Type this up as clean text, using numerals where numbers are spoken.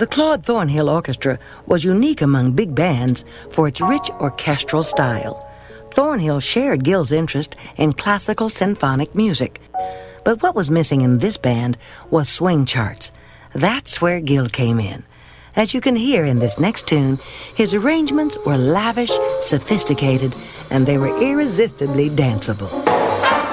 The Claude Thornhill Orchestra was unique among big bands for its rich orchestral style. Thornhill shared Gil's interest in classical symphonic music. But what was missing in this band was swing charts. That's where Gil came in. As you can hear in this next tune, his arrangements were lavish, sophisticated, and they were irresistibly danceable.